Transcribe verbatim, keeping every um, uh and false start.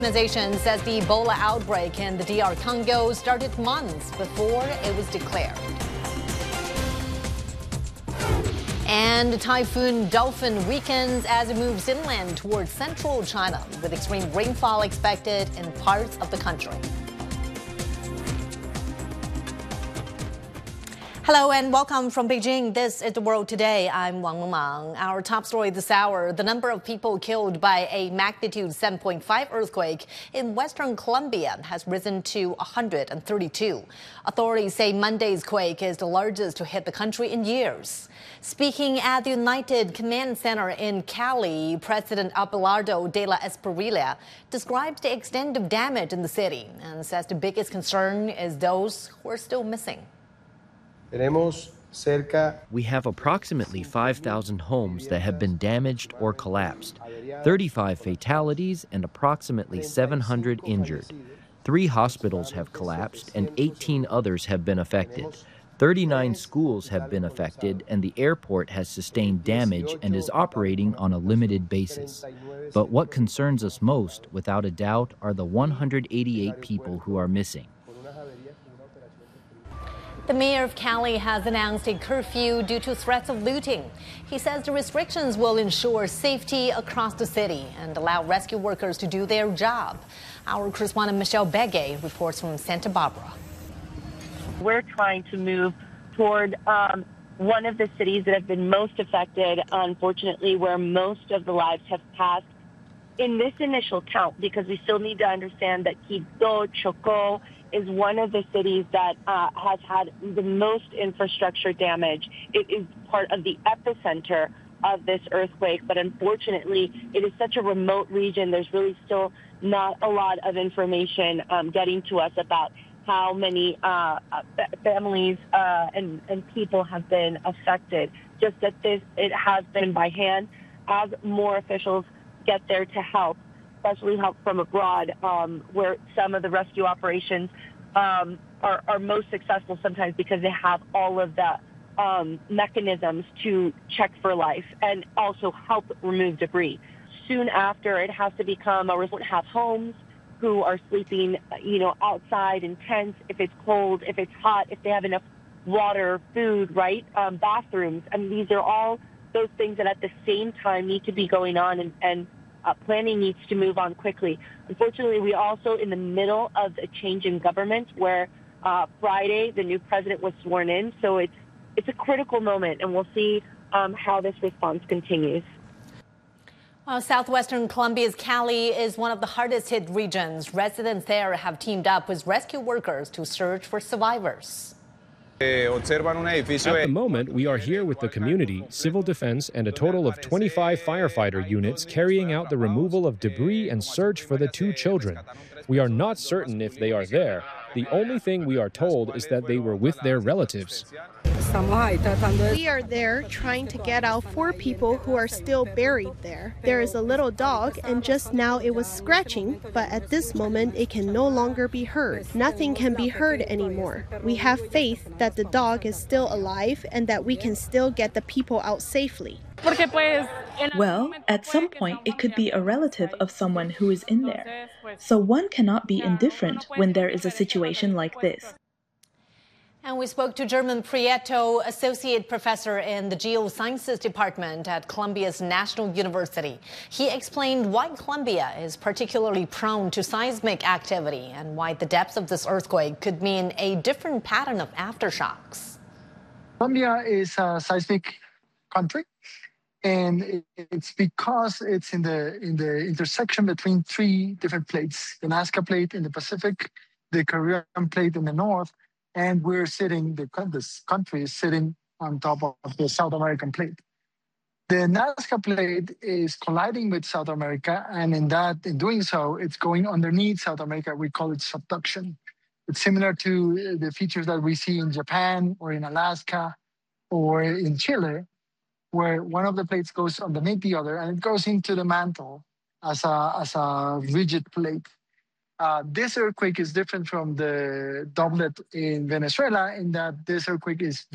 Organization says the Ebola outbreak in the D R Congo started months before it was declared. And Typhoon Dolphin weakens as it moves inland towards central China, with extreme rainfall expected in parts of the country. Hello and welcome from Beijing. This is The World Today. I'm Wang Mengmang. Our top story this hour, the number of people killed by a magnitude seven point five earthquake in western Colombia has risen to one hundred thirty-two. Authorities say Monday's quake is the largest to hit the country in years. Speaking at the United Command Center in Cali, President Abelardo de la Espriella describes the extent of damage in the city and says the biggest concern is those who are still missing. We have approximately five thousand homes that have been damaged or collapsed, thirty-five fatalities and approximately seven hundred injured. Three hospitals have collapsed and eighteen others have been affected. thirty-nine schools have been affected and the airport has sustained damage and is operating on a limited basis. But what concerns us most, without a doubt, are the one hundred eighty-eight people who are missing. The mayor of Cali has announced a curfew due to threats of looting. He says the restrictions will ensure safety across the city and allow rescue workers to do their job. Our correspondent Michelle Begay reports from Santa Barbara. We're trying to move toward um, one of the cities that have been most affected, unfortunately, where most of the lives have passed in this initial count, because we still need to understand that Quito, Chocó, is one of the cities that uh, has had the most infrastructure damage. It is part of the epicenter of this earthquake, but unfortunately, it is such a remote region. There's really still not a lot of information um, getting to us about how many uh, families uh, and, and people have been affected. Just that this, it has been by hand. As more officials get there to help, especially help from abroad, um, where some of the rescue operations um, are, are most successful sometimes because they have all of the um, mechanisms to check for life and also help remove debris. Soon after, it has to become, or won't have homes, who are sleeping, you know, outside in tents, if it's cold, if it's hot, if they have enough water, food, right, um, bathrooms. I mean, these are all those things that at the same time need to be going on, and, and Uh, planning needs to move on quickly. Unfortunately, we also in the middle of a change in government where uh, Friday the new president was sworn in. So it's it's a critical moment, and we'll see um, how this response continues. Uh, southwestern Colombia's Cali is one of the hardest hit regions. Residents there have teamed up with rescue workers to search for survivors. At the moment, we are here with the community, civil defense, and a total of twenty-five firefighter units carrying out the removal of debris and search for the two children. We are not certain if they are there. The only thing we are told is that they were with their relatives. We are there trying to get out four people who are still buried there. There is a little dog, and just now it was scratching, but at this moment it can no longer be heard. Nothing can be heard anymore. We have faith that the dog is still alive and that we can still get the people out safely. Well, at some point it could be a relative of someone who is in there. So one cannot be indifferent when there is a situation like this. And we spoke to German Prieto, associate professor in the geosciences department at Colombia's National University. He explained why Colombia is particularly prone to seismic activity and why the depths of this earthquake could mean a different pattern of aftershocks. Colombia is a seismic country, and it's because it's in the in the intersection between three different plates: the Nazca Plate in the Pacific, the Caribbean Plate in the north, and we're sitting, the, this country is sitting on top of the South American plate. The Nazca Plate is colliding with South America, and in that, in doing so, it's going underneath South America. We call it subduction. It's similar to the features that we see in Japan or in Alaska or in Chile, where one of the plates goes underneath the other, and it goes into the mantle as a, as a rigid plate. Uh, this earthquake is different from the doublet in Venezuela in that this earthquake is